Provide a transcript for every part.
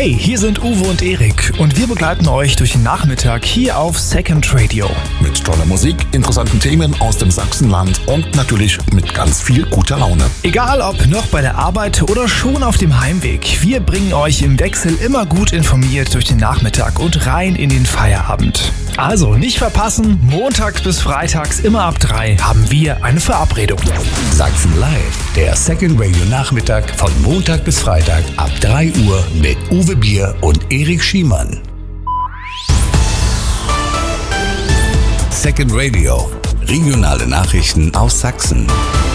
Hey, hier sind Uwe und Erik und wir begleiten euch durch den Nachmittag hier auf Second Radio. Mit toller Musik, interessanten Themen aus dem Sachsenland und natürlich mit ganz viel guter Laune. Egal ob noch bei der Arbeit oder schon auf dem Heimweg, wir bringen euch im Wechsel immer gut informiert durch den Nachmittag und rein in den Feierabend. Also nicht verpassen, montags bis freitags immer ab 3 haben wir eine Verabredung. Sachsen Live, der Second Radio Nachmittag von Montag bis Freitag ab 3 Uhr mit Uwe Bier und Erik Schiemann. Second Radio, regionale Nachrichten aus Sachsen.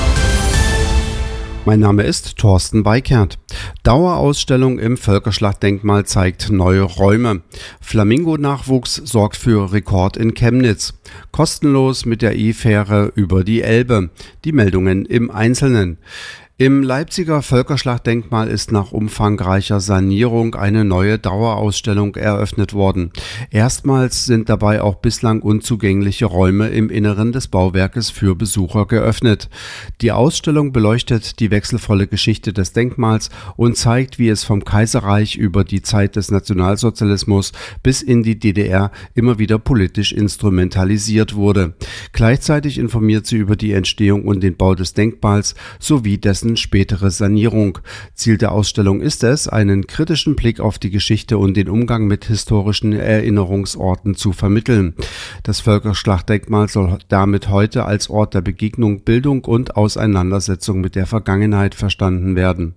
Mein Name ist Thorsten Weikert. Dauerausstellung im Völkerschlachtdenkmal zeigt neue Räume. Flamingo-Nachwuchs sorgt für Rekord in Chemnitz. Kostenlos mit der E-Fähre über die Elbe. Die Meldungen im Einzelnen. Im Leipziger Völkerschlachtdenkmal ist nach umfangreicher Sanierung eine neue Dauerausstellung eröffnet worden. Erstmals sind dabei auch bislang unzugängliche Räume im Inneren des Bauwerkes für Besucher geöffnet. Die Ausstellung beleuchtet die wechselvolle Geschichte des Denkmals und zeigt, wie es vom Kaiserreich über die Zeit des Nationalsozialismus bis in die DDR immer wieder politisch instrumentalisiert wurde. Gleichzeitig informiert sie über die Entstehung und den Bau des Denkmals sowie dessen spätere Sanierung. Ziel der Ausstellung ist es, einen kritischen Blick auf die Geschichte und den Umgang mit historischen Erinnerungsorten zu vermitteln. Das Völkerschlachtdenkmal soll damit heute als Ort der Begegnung, Bildung und Auseinandersetzung mit der Vergangenheit verstanden werden.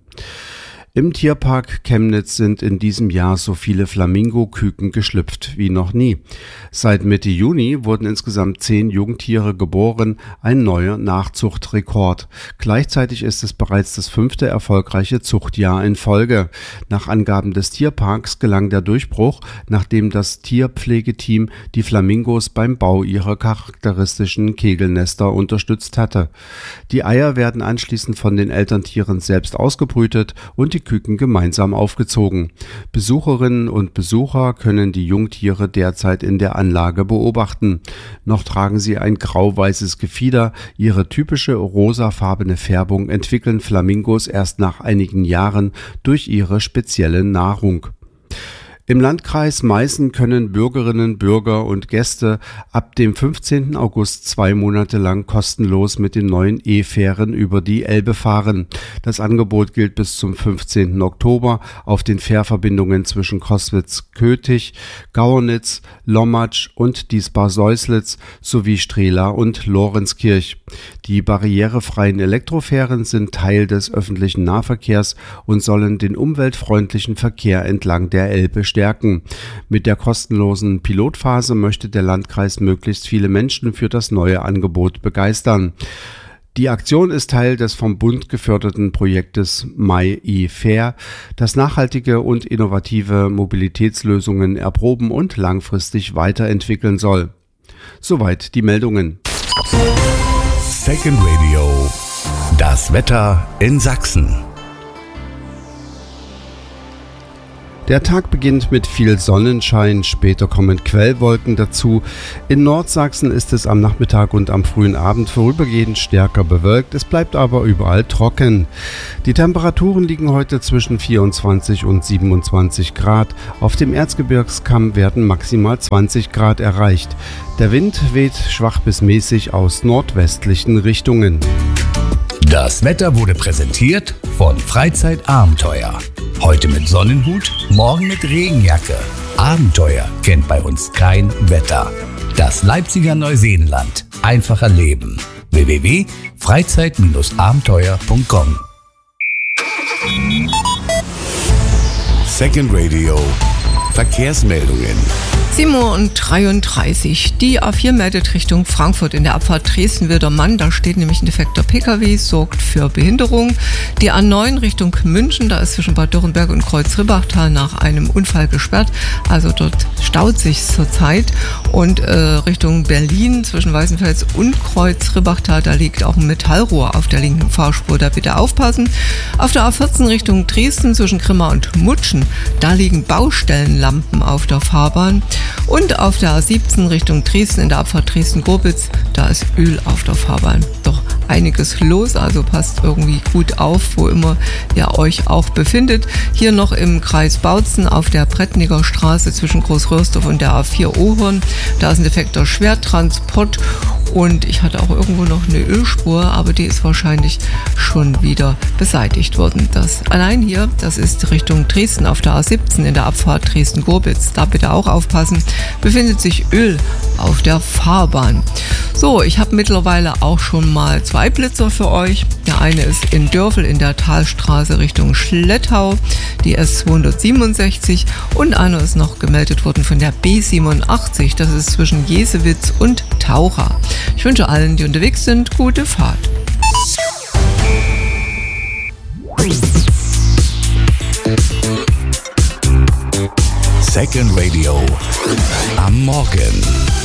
Im Tierpark Chemnitz sind in diesem Jahr so viele Flamingo-Küken geschlüpft wie noch nie. Seit Mitte Juni wurden insgesamt 10 Jungtiere geboren, ein neuer Nachzuchtrekord. Gleichzeitig ist es bereits das 5. erfolgreiche Zuchtjahr in Folge. Nach Angaben des Tierparks gelang der Durchbruch, nachdem das Tierpflegeteam die Flamingos beim Bau ihrer charakteristischen Kegelnester unterstützt hatte. Die Eier werden anschließend von den Elterntieren selbst ausgebrütet und die Küken gemeinsam aufgezogen. Besucherinnen und Besucher können die Jungtiere derzeit in der Anlage beobachten. Noch tragen sie ein grau-weißes Gefieder. Ihre typische rosafarbene Färbung entwickeln Flamingos erst nach einigen Jahren durch ihre spezielle Nahrung. Im Landkreis Meißen können Bürgerinnen, Bürger und Gäste ab dem 15. August 2 Monate lang kostenlos mit den neuen E-Fähren über die Elbe fahren. Das Angebot gilt bis zum 15. Oktober auf den Fährverbindungen zwischen Coswitz-Kötig, Gauernitz, Lommatsch und Diesbar-Seuslitz sowie Strehla und Lorenzkirch. Die barrierefreien Elektrofähren sind Teil des öffentlichen Nahverkehrs und sollen den umweltfreundlichen Verkehr entlang der Elbe stärken. Mit der kostenlosen Pilotphase möchte der Landkreis möglichst viele Menschen für das neue Angebot begeistern. Die Aktion ist Teil des vom Bund geförderten Projektes MyEFair, das nachhaltige und innovative Mobilitätslösungen erproben und langfristig weiterentwickeln soll. Soweit die Meldungen. Second Radio, das Wetter in Sachsen. Der Tag beginnt mit viel Sonnenschein, später kommen Quellwolken dazu. In Nordsachsen ist es am Nachmittag und am frühen Abend vorübergehend stärker bewölkt, es bleibt aber überall trocken. Die Temperaturen liegen heute zwischen 24 und 27 Grad. Auf dem Erzgebirgskamm werden maximal 20 Grad erreicht. Der Wind weht schwach bis mäßig aus nordwestlichen Richtungen. Das Wetter wurde präsentiert von Freizeitabenteuer. Heute mit Sonnenhut, morgen mit Regenjacke. Abenteuer kennt bei uns kein Wetter. Das Leipziger Neuseenland. Einfach erleben. www.freizeit-abenteuer.com. Second Radio. Verkehrsmeldungen. 7:33 Uhr. Die A4 meldet Richtung Frankfurt in der Abfahrt Dresden-Wildermann. Da steht nämlich ein defekter Pkw, sorgt für Behinderung. Die A9 Richtung München, da ist zwischen Bad Dürrenberg und Kreuz-Ribbachtal nach einem Unfall gesperrt. Also dort staut sich zurzeit. Und Richtung Berlin zwischen Weißenfels und Kreuz-Ribbachtal, da liegt auch ein Metallrohr auf der linken Fahrspur. Da bitte aufpassen. Auf der A14 Richtung Dresden zwischen Grimma und Mutschen, da liegen Baustellenlampen auf der Fahrbahn. Und auf der A17 Richtung Dresden in der Abfahrt Dresden-Grobitz, da ist Öl auf der Fahrbahn. Doch einiges los, also passt irgendwie gut auf, wo immer ihr euch auch befindet. Hier noch im Kreis Bautzen auf der Brettniger Straße zwischen Großröhrsdorf und der A4 Ohorn. Da ist ein defekter Schwertransport und ich hatte auch irgendwo noch eine Ölspur, aber die ist wahrscheinlich schon wieder beseitigt worden. Das allein hier, das ist Richtung Dresden auf der A17 in der Abfahrt Dresden-Gorbitz. Da bitte auch aufpassen, befindet sich Öl auf der Fahrbahn. So, ich habe mittlerweile auch schon mal 2 Blitzer für euch. Der eine ist in Dörfel in der Talstraße Richtung Schlettau, die S267, und einer ist noch gemeldet worden von der B87, das ist zwischen Jesewitz und Taucha. Ich wünsche allen, die unterwegs sind, gute Fahrt. Second Radio am Morgen.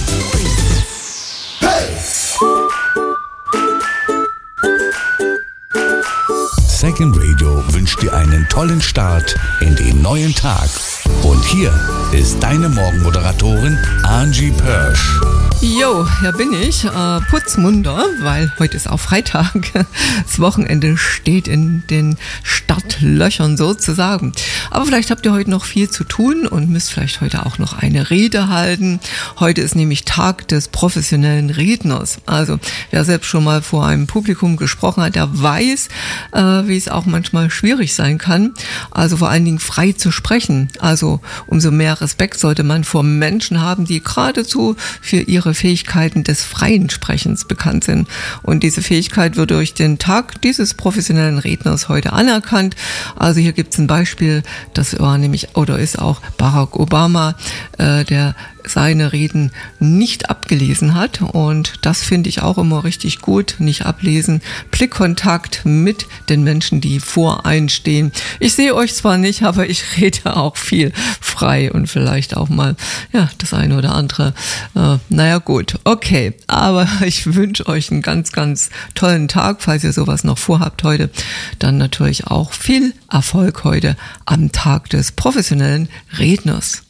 Second Radio wünscht dir einen tollen Start in den neuen Tag. Und hier ist deine Morgenmoderatorin Angie Pörsch. Jo, hier bin ich, putzmunter, weil heute ist auch Freitag. Das Wochenende steht in den Startlöchern sozusagen. Aber vielleicht habt ihr heute noch viel zu tun und müsst vielleicht heute auch noch eine Rede halten. Heute ist nämlich Tag des professionellen Redners. Also wer selbst schon mal vor einem Publikum gesprochen hat, der weiß, wie es auch manchmal schwierig sein kann. Also vor allen Dingen frei zu sprechen. Also umso mehr Respekt sollte man vor Menschen haben, die geradezu für ihre Fähigkeiten des freien Sprechens bekannt sind. Und diese Fähigkeit wird durch den Tag dieses professionellen Redners heute anerkannt. Also hier gibt es ein Beispiel, das war nämlich oder ist auch Barack Obama, der seine Reden nicht abgelesen hat, und das finde ich auch immer richtig gut, nicht ablesen, Blickkontakt mit den Menschen, die vor einen stehen. Ich sehe euch zwar nicht, aber ich rede auch viel frei und vielleicht auch mal, ja, das eine oder andere, naja gut, okay, aber ich wünsche euch einen ganz, ganz tollen Tag, falls ihr sowas noch vorhabt heute, dann natürlich auch viel Erfolg heute am Tag des professionellen Redners.